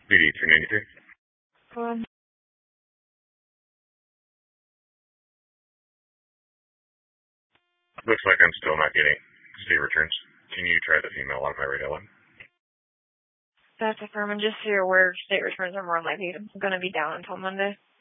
BD 393. Um, Looks like I'm still not getting state returns. Can you try the female on my radio line? that's affirming. Just so you're aware, state returns are more likely going to be down until Monday.